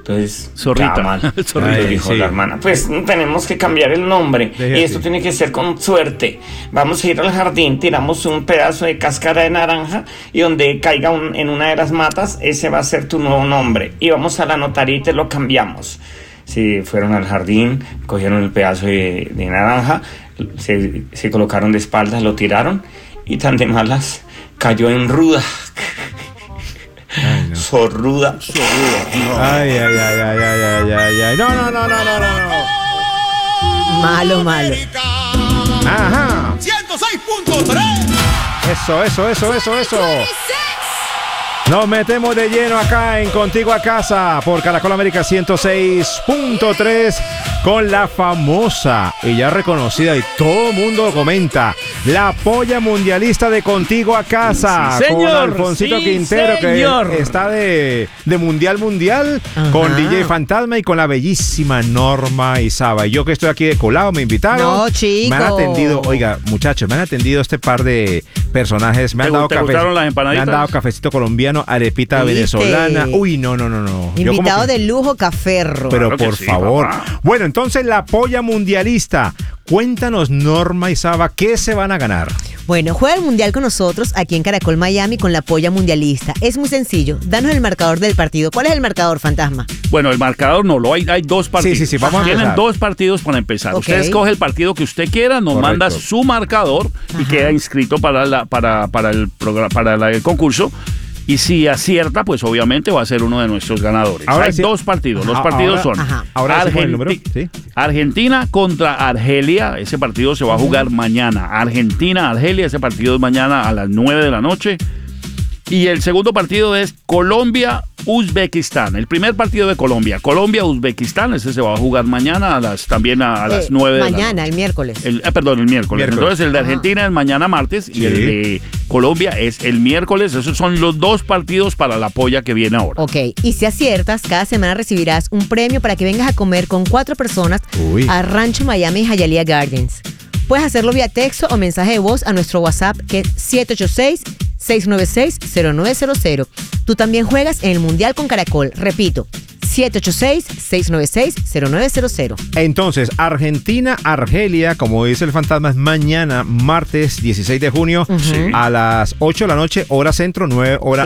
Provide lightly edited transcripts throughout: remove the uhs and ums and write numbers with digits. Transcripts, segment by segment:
Entonces, Zorrita. mal. Zorrita. Dijo la hermana. Pues tenemos que cambiar el nombre. Y esto tiene que ser con suerte. Vamos a ir al jardín, tiramos un pedazo de cáscara de naranja y donde caiga en una de las matas, ese va a ser tu nuevo nombre. Y vamos a la notaría y te lo cambiamos. Sí, fueron al jardín, cogieron el pedazo de naranja, se colocaron de espaldas, lo tiraron y tan de malas cayó en ruda. Ay, no. Zorruda. No. Ay. No. Malo. Ajá. 106.3. Eso. Nos metemos de lleno acá en Contigo a Casa por Caracol América 106.3 con la famosa y ya reconocida y todo el mundo lo comenta, la polla mundialista de Contigo a Casa, sí, señor, con Alfonsito Quintero, señor, que está de mundial. Ajá. Con DJ Fantasma y con la bellísima Norma Isaba. Y yo que estoy aquí de colado, me invitaron. No, chico. Me han atendido, oiga, muchachos, me han atendido este par de personajes. Me han dado café. Las empanaditas? Me han dado cafecito colombiano, arepita venezolana. Uy, no. Invitado de lujo, Caferro. Pero claro por sí, favor. Papá. Bueno, entonces la polla mundialista. Cuéntanos, Norma y Saba, ¿qué se van a ganar? Bueno, juega el Mundial con nosotros aquí en Caracol Miami con la polla mundialista. Es muy sencillo. Danos el marcador del partido. ¿Cuál es el marcador, Fantasma? Bueno, el marcador no lo hay dos partidos. Sí, vamos a Tienen empezar. 2 partidos para empezar. Okay. Usted escoge el partido que usted quiera, nos Correcto. manda su marcador y queda inscrito para el concurso. Y si acierta, pues obviamente va a ser uno de nuestros ganadores. Ahora Hay sí. 2 partidos. Los partidos son Ahora sí, el número. ¿Sí? Argentina contra Argelia. Ese partido se va a jugar mañana. Argentina-Argelia. Ese partido es mañana a las 9 de la noche. Y el segundo partido es Colombia-Uzbekistán. El primer partido de Colombia-Uzbekistán. Ese se va a jugar mañana a las 9 de la noche. Mañana, el miércoles. El miércoles. Entonces el de Argentina es mañana martes y el de Colombia es el miércoles. Esos son los 2 partidos para la polla que viene ahora. Ok, y si aciertas, cada semana recibirás un premio para que vengas a comer con 4 personas a Rancho Miami Hialeah Gardens. Puedes hacerlo vía texto o mensaje de voz a nuestro WhatsApp, que es 786-696-0900. Tú también juegas en el Mundial con Caracol. Repito, 786-696-0900. Entonces, Argentina-Argelia, como dice el Fantasma, es mañana, martes 16 de junio, a las 8 de la noche, hora centro, 9 horas.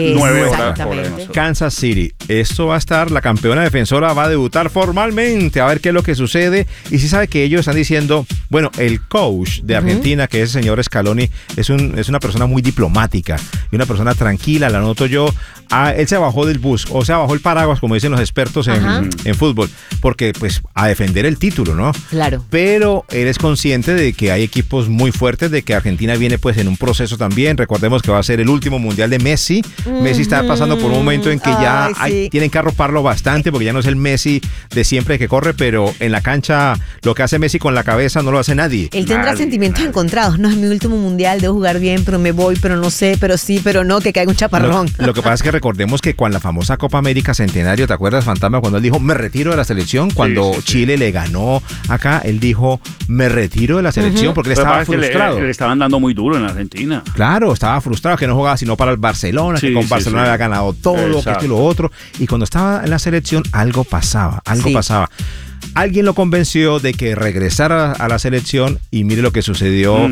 Kansas City. Esto va a estar, la campeona defensora va a debutar formalmente, a ver qué es lo que sucede. Y si sabe que ellos están diciendo, bueno, el coach de Argentina, que es el señor Scaloni, es una persona muy diplomática y una persona tranquila, la noto yo. Él se bajó del bus, o sea, bajó el paraguas, como dicen los expertos en fútbol, porque pues a defender el título, ¿no? Claro. Pero él es consciente de que hay equipos muy fuertes, de que Argentina viene pues en un proceso también. Recordemos que va a ser el último mundial de Messi. Messi está pasando por un momento en que ya tienen que arroparlo bastante, porque ya no es el Messi de siempre que corre, pero en la cancha lo que hace Messi con la cabeza no lo hace nadie. Él tendrá sentimientos encontrados. No, es mi último mundial, debo jugar bien, pero me voy, pero no sé, pero sí, pero no, que caiga un chaparrón. Lo que pasa es que recordemos que con la famosa Copa América Centenario, ¿te acuerdas, Fantasma, cuando él dijo, me retiro de la selección? Cuando Chile le ganó acá, él dijo, me retiro de la selección, porque él estaba frustrado. Le estaban dando muy duro en Argentina. Claro, estaba frustrado, que no jugaba sino para el Barcelona, que con Barcelona había ganado todo, que esto y lo otro. Y cuando estaba en la selección, algo pasaba. Alguien lo convenció de que regresara a la selección y mire lo que sucedió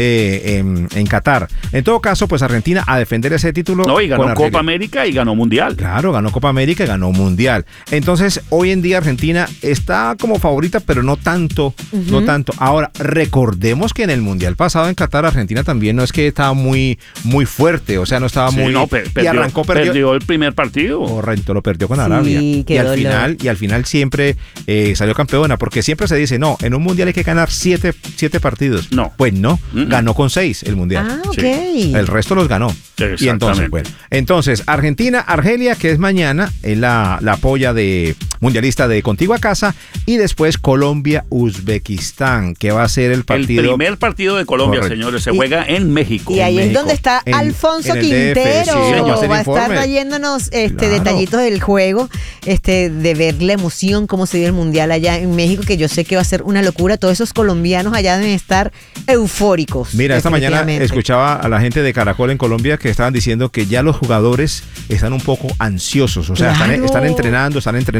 en Qatar. En todo caso, pues Argentina a defender ese título. No, y ganó Copa América y ganó Mundial. Claro, ganó Copa América y ganó Mundial. Entonces, hoy en día Argentina está como favorita, pero no tanto, no tanto. Ahora, recordemos que en el Mundial pasado en Qatar, Argentina también no es que estaba muy muy fuerte, o sea, no estaba muy... No, y arrancó, perdió el primer partido. Correcto, lo perdió con Arabia. Y al final siempre salió campeona, porque siempre se dice, no, en un mundial hay que ganar 7 partidos. No. Pues no, ganó con 6 el mundial. Ah, ok. Sí. El resto los ganó. Y entonces, Argentina, Argelia, que es mañana, es la polla de mundialista de Contigo a Casa, y después Colombia, Uzbekistán, que va a ser el partido. El primer partido de Colombia, correcto, señores, se juega en México. Y ahí es donde está Alfonso Quintero. Va a estar trayéndonos detallitos del juego, de ver la emoción, cómo se dio el mundial allá en México, que yo sé que va a ser una locura. Todos esos colombianos allá deben estar eufóricos. Mira, esta mañana escuchaba a la gente de Caracol en Colombia que estaban diciendo que ya los jugadores están un poco ansiosos, o sea, están entrenando